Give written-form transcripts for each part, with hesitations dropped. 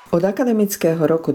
Od akademického roku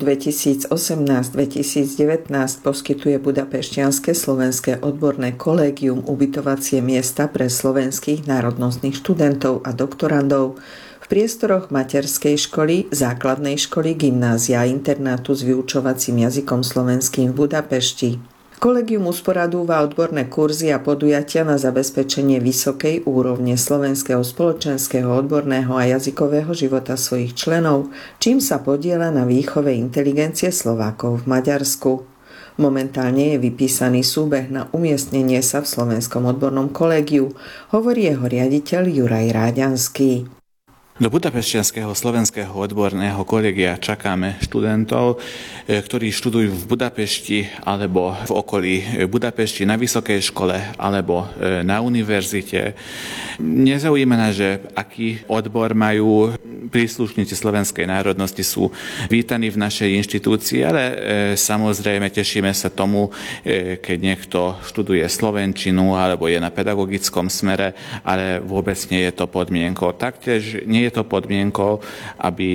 2018-2019 poskytuje Budapešťanske slovenské odborné kolégium ubytovacie miesta pre slovenských národnostných študentov a doktorandov v priestoroch materskej školy, základnej školy, gymnázia a internátu s vyučovacím jazykom slovenským v Budapešti. Kolegium usporadúva odborné kurzy a podujatia na zabezpečenie vysokej úrovne slovenského spoločenského, odborného a jazykového života svojich členov, čím sa podieľa na výchove inteligencie Slovákov v Maďarsku. Momentálne je vypísaný súbeh na umiestnenie sa v Slovenskom odbornom kolégiu, hovorí jeho riaditeľ Juraj Ráďanský. Do Budapešťanského slovenského odborného kolegia čakáme študentov, ktorí študujú v Budapešti alebo v okolí Budapešti na vysokej škole alebo na univerzite. Nezaujíma nás, že aký odbor majú. Príslušníci slovenskej národnosti sú vítaní v našej inštitúcii, ale samozrejme tešíme sa tomu, keď niekto študuje slovenčinu alebo je na pedagogickom smere, ale vôbec nie je to podmienkou. Taktiež nie je to podmienkou, aby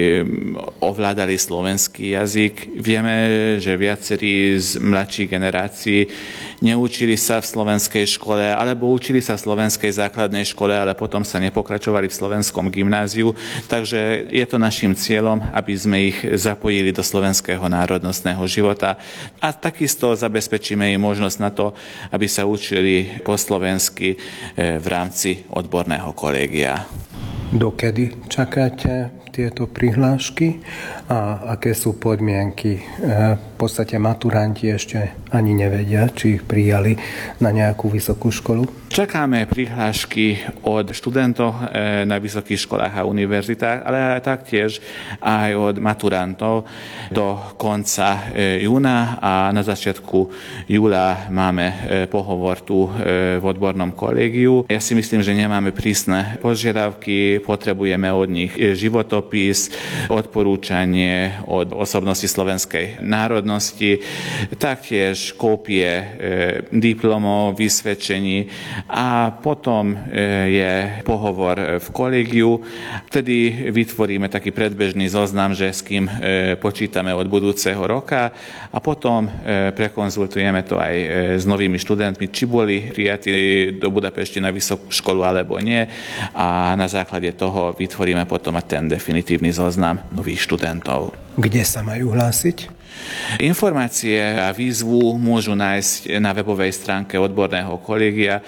ovládali slovenský jazyk. Vieme, že viacerí z mladších generácií neučili sa v slovenskej škole alebo učili sa v slovenskej základnej škole, ale potom sa nepokračovali v slovenskom gymnáziu. Takže je to našim cieľom, aby sme ich zapojili do slovenského národnostného života a takisto zabezpečíme im možnosť na to, aby sa učili po slovensky v rámci odborného kolégia. Dokedy čakáte tieto prihlášky a aké sú podmienky? V podstate maturanti ešte ani nevedia, či ich prijali na nejakú vysokú školu. Čakáme prihlášky od študentov na vysokých školách a univerzitách, ale taktiež aj od maturantov do konca júna a na začiatku júla máme pohovor tu v odbornom kolégiu. Ja si myslím, že nemáme prísne požiadavky, potrebujeme od nich životopis, odporúčanie od osobnosti slovenskej národnosti, taktiež kópie diplomov, vysvedčení a potom je pohovor v kolégiu. Vtedy vytvoríme taký predbežný zoznam, že s kým počítame od budúceho roka a potom prekonzultujeme to aj s novými študentmi, či boli prijatí do Budapešti na vysokú školu alebo nie a na základe toho vytvoríme potom aj ten definitívny zoznam nových študentov. Kde sa majú hlásiť? Informácie a výzvu môžu nájsť na webovej stránke odborného kolégia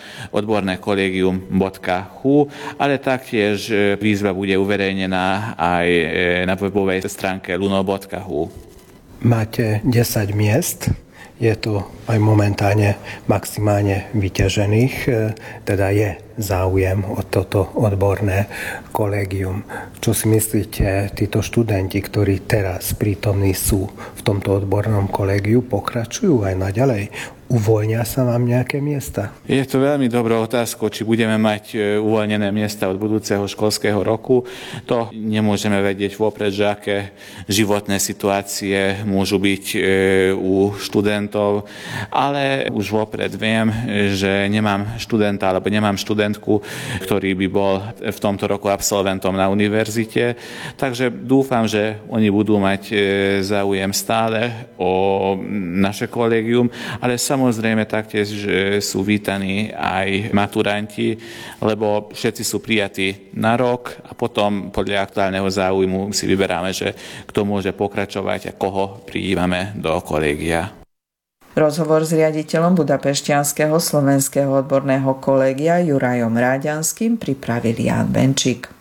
odbornekolegium.hu, ale taktiež výzva bude uverejnená aj na webovej stránke luno.hu. Máte 10 miest. Je to aj momentálne maximálne vyťažených, teda je záujem o toto odborné kolégium. Čo si myslíte, títo študenti, ktorí teraz prítomní sú v tomto odbornom kolégiu, pokračujú aj naďalej? Uvoľnia sa vám nejaké miesta? Je to veľmi dobrá otázka, či budeme mať uvoľnené miesta od budúceho školského roku. To nemôžeme vedieť vopred, že aké životné situácie môžu byť u študentov, ale už vopred viem, že nemám študenta alebo nemám študentku, ktorý by bol v tomto roku absolventom na univerzite. Takže dúfam, že oni budú mať záujem stále o naše kolégium, ale samozrejme taktiež sú vítaní aj maturanti, lebo všetci sú prijatí na rok a potom podľa aktuálneho záujmu si vyberáme, že kto môže pokračovať a koho prijímame do kolégia. Rozhovor s riaditeľom Budapešťanského slovenského odborného kolégia Jurajom Ráďanským pripravil Ján Benčík.